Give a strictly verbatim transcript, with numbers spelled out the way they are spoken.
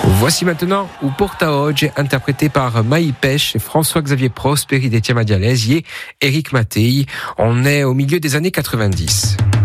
Voici maintenant ou Porta Oggi, interprété par Maï Pêche, François-Xavier Prosperi, Etienne Madialès et Éric Mattei. On est au milieu des années quatre-vingt-dix.